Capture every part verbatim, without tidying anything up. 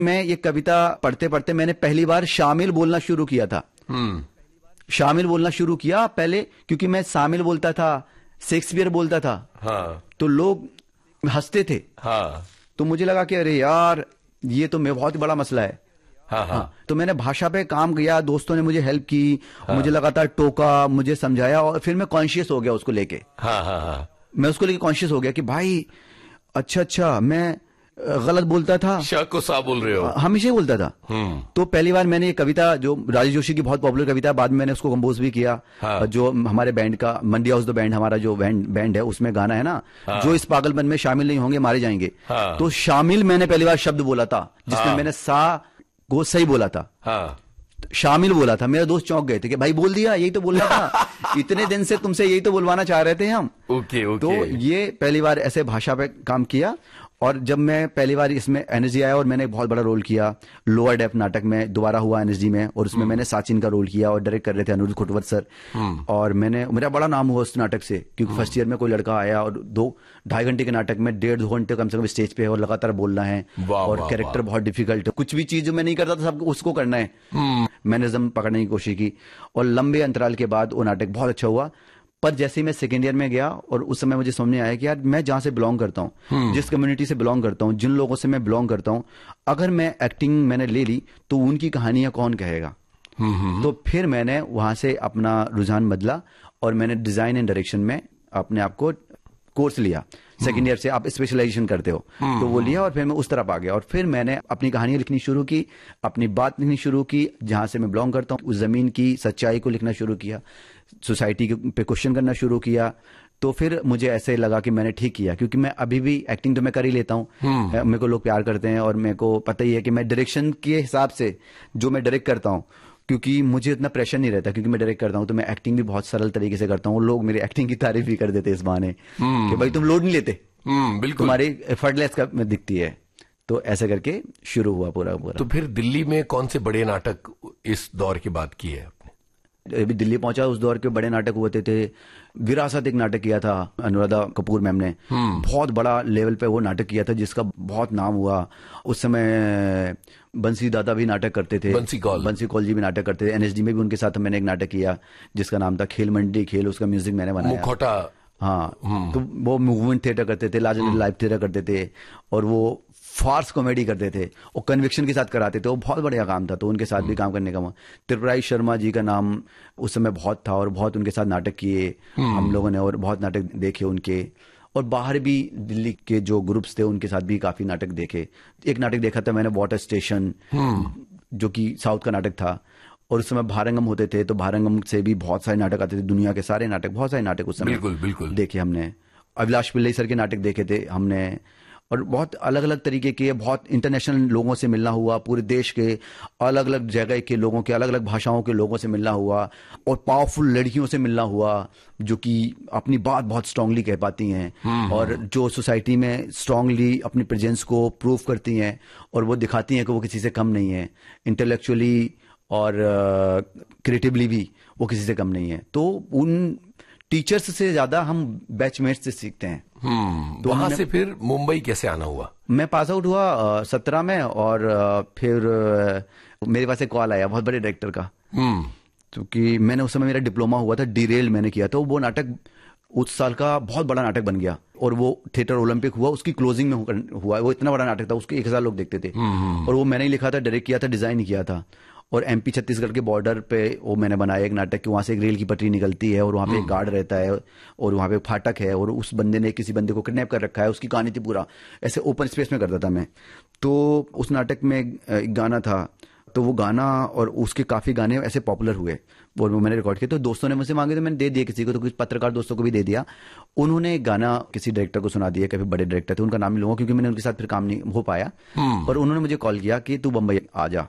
मैं ये कविता पढ़ते पढ़ते मैंने पहली बार शामिल बोलना शुरू किया था। हम्म शामिल बोलना शुरू किया पहले, क्योंकि मैं शामिल बोलता था, शेक्सपियर बोलता था। हाँ तो लोग हंसते थे। हाँ तो मुझे लगा कि अरे यार ये तो मैं बहुत बड़ा मसला है। हाँ हाँ हाँ, तो मैंने भाषा पे काम किया, दोस्तों ने मुझे हेल्प की। हाँ। मुझे लगातार टोका, मुझे समझाया, और फिर मैं कॉन्शियस हो गया उसको लेके। हाँ हाँ हाँ मैं उसको लेके कॉन्शियस हो गया कि भाई अच्छा अच्छा मैं गलत बोलता था, शाह को सा बोल रहे हो। हमेशा ही बोलता था। हम्म तो पहली बार मैंने ये कविता, जो राजेश जोशी की बहुत पॉपुलर कविता है, बाद में मैंने उसको कंपोज भी किया। हाँ। जो हमारे बैंड का मंडी हाउस द बैंड, हमारा जो बैंड बैंड है, उसमें गाना है ना, हाँ। जो इस पागलपन में शामिल नहीं होंगे मारे जाएंगे। हाँ। तो शामिल मैंने पहली बार शब्द बोला था, जिसमें हाँ। मैंने सा को सही बोला था। हाँ शामिल बोला था। मेरे दोस्त चौंक गए थे कि भाई बोल दिया, यही तो बोलना था। इतने दिन से तुमसे यही तो बुलवाना चाह रहे थे हम। Okay okay. तो ये पहली बार ऐसे भाषा पे काम किया। और जब मैं पहली बार इसमें एनर्जी आया, और मैंने बहुत बड़ा रोल किया लोअर डेप्थ नाटक में, दोबारा हुआ एनर्जी में, और उसमें मैंने साचिन का रोल किया, और डायरेक्ट कर रहे थे अनुरुद्ध खुटवत सर। और मैंने, मेरा बड़ा नाम हुआ उस नाटक से, क्योंकि फर्स्ट ईयर में कोई लड़का आया और दो ढाई घंटे के नाटक में डेढ़ दो घंटे कम से कम स्टेज पे है, और लगातार बोलना है, और कैरेक्टर बहुत डिफिकल्ट है। कुछ भी चीज जो मैं नहीं करता था सब उसको करना है। मैंने जम पकड़ने की कोशिश की, और लंबे अंतराल के बाद वो नाटक बहुत अच्छा हुआ। पर जैसे ही मैं सेकेंड ईयर में गया, और उस समय मुझे समझ में आया कि यार मैं जहां से बिलोंग करता हूं, जिस कम्युनिटी से बिलोंग करता हूं, जिन लोगों से मैं बिलोंग करता हूं, अगर मैं एक्टिंग मैंने ले ली तो उनकी कहानियां कौन कहेगा। तो फिर मैंने वहां से अपना रुझान बदला, और मैंने डिजाइन एंड डायरेक्शन में अपने आप को कोर्स लिया। सेकेंड ईयर से आप स्पेशलाइजेशन करते हो, तो वो लिया, और फिर मैं उस तरफ आ गया। और फिर मैंने अपनी कहानियां लिखनी शुरू की, अपनी बात लिखनी शुरू की, जहां से मैं बिलोंग करता हूं, उस जमीन की सच्चाई को लिखना शुरू किया, सोसाइटी पे क्वेश्चन करना शुरू किया। तो फिर मुझे ऐसे लगा कि मैंने ठीक किया, क्योंकि मैं अभी भी एक्टिंग तो मैं कर ही लेता हूँ, मेरे को लोग प्यार करते हैं, और मेरे को पता ही है कि मैं डायरेक्शन के हिसाब से जो मैं डायरेक्ट करता हूँ, क्योंकि मुझे इतना प्रेशर नहीं रहता, क्योंकि मैं डायरेक्ट करता हूं, तो मैं एक्टिंग भी बहुत सरल तरीके से करता हूं। लोग मेरी एक्टिंग की तारीफ भी कर देते हैं इस बहाने कि भाई तुम लोड नहीं लेते, बिल्कुल तुम्हारी एफर्टलेस का में दिखती है। तो ऐसे करके शुरू हुआ पूरा पूरा। तो फिर दिल्ली में कौन से बड़े नाटक इस दौर की बात की है आपने? अभी दिल्ली पहुंचा, उस दौर के बड़े नाटक हुए थे। विरासत एक नाटक किया था अनुराधा कपूर मैम ने, बहुत बड़ा लेवल पे वो नाटक किया था, जिसका बहुत नाम हुआ। उस समय बंसी दादा भी नाटक करते थे, बंसी कौल बंसी कौल जी भी नाटक करते थे। एनएसडी में भी उनके साथ मैंने एक नाटक किया, जिसका नाम था खेल मंडी खेल, उसका म्यूजिक मैंने बनाया। मुखौटा। हाँ, तो वो मूवमेंट थिएटर करते थे, लार्जर लाइव थिएटर करते थे, और वो फार्स कॉमेडी करते थे, और कन्विक्शन के साथ कराते थे। वो बहुत बढ़िया काम था, तो उनके साथ भी काम करने का। त्रिपुरारी शर्मा जी का नाम उस समय बहुत था, और बहुत उनके साथ नाटक किए हम लोगों ने, और बहुत नाटक देखे उनके। और बाहर भी दिल्ली के जो ग्रुप्स थे उनके साथ भी काफी नाटक देखे। एक नाटक देखा था मैंने, वाटर स्टेशन, जो कि साउथ का नाटक था। और उस समय भारंगम होते थे, तो भारंगम से भी बहुत सारे नाटक आते थे, दुनिया के सारे नाटक, बहुत सारे नाटक उस समय बिल्कुल बिल्कुल देखे हमने। अभिलाष पिल्लई सर के नाटक देखे थे हमने, और बहुत अलग अलग तरीके के, बहुत इंटरनेशनल लोगों से मिलना हुआ, पूरे देश के अलग अलग जगह के लोगों के, अलग अलग भाषाओं के लोगों से मिलना हुआ, और पावरफुल लड़कियों से मिलना हुआ, जो कि अपनी बात बहुत स्ट्रांगली कह पाती हैं, और जो सोसाइटी में स्ट्रांगली अपनी प्रेजेंस को प्रूव करती हैं, और वो दिखाती हैं कि वो किसी से कम नहीं है, इंटेलेक्चुअली और क्रिएटिवली भी वो किसी से कम नहीं है। तो उन टीचर्स से ज्यादा हम बैचमेट्स से सीखते हैं। हम्म तो वहां से फिर मुंबई कैसे आना हुआ? मैं पास आउट हुआ सत्रह में, और आ, फिर आ, मेरे पास एक कॉल आया बहुत बड़े डायरेक्टर का, क्योंकि मैंने उस समय मेरा डिप्लोमा हुआ था, डीरेल मैंने किया था। वो नाटक उस साल का बहुत बड़ा नाटक बन गया, और वो थिएटर ओलंपिक हुआ, उसकी क्लोजिंग में हुआ। वो इतना बड़ा नाटक था, उसके एक हजार लोग देखते थे, और वो मैंने ही लिखा था, डायरेक्ट किया था, डिजाइन किया था। और एमपी छत्तीसगढ़ के बॉर्डर पे वो मैंने बनाया एक नाटक कि वहां से एक रेल की पटरी निकलती है, और वहां पे एक गार्ड रहता है, और वहां पे फाटक है, और उस बंदे ने किसी बंदे को किडनैप कर रखा है, उसकी कहानी थी पूरा। ऐसे ओपन स्पेस में करता था मैं। तो उस नाटक में एक गाना था, तो वो गाना और उसके काफी गाने ऐसे पॉपुलर हुए, और वो मैंने रिकॉर्ड किया। तो दोस्तों ने मुझसे मांगे, तो मैंने दे दिया किसी को, तो कुछ पत्रकार दोस्तों को भी दे दिया। उन्होंने गाना किसी डायरेक्टर को सुना दिया, काफी बड़े डायरेक्टर थे, उनका नाम नहीं लूंगा क्योंकि मैंने उनके साथ फिर काम नहीं हो पाया। पर उन्होंने मुझे कॉल किया कि तू बम्बई आ जा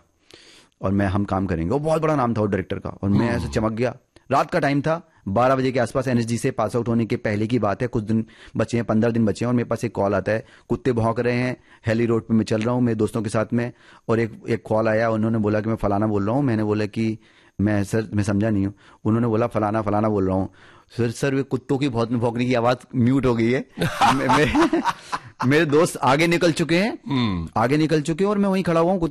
और मैं हम काम करेंगे। वो बहुत बड़ा नाम था वो डायरेक्टर का, और मैं ऐसे चमक गया। रात का टाइम था, बारह बजे के आसपास, एनएसजी से पास आउट होने के पहले की बात है, कुछ दिन बचे हैं, पंद्रह दिन बचे हैं, और मेरे पास एक कॉल आता है, कुत्ते भौंक रहे हैं, हेली रोड पे मैं चल रहा हूँ मेरे दोस्तों के साथ में, और एक एक कॉल आया, उन्होंने बोला कि मैं फलाना बोल रहा हूँ। मैंने बोला कि मैं सर मैं समझा नहीं हूँ। उन्होंने बोला फलाना फलाना बोल रहा हूँ। सर सर वे कुत्तों की बहुत भौंकने की आवाज म्यूट हो गई है। मे, मेरे, मेरे दोस्त आगे निकल चुके हैं, आगे निकल चुके हैं और मैं वहीं खड़ा हुआ हूँ।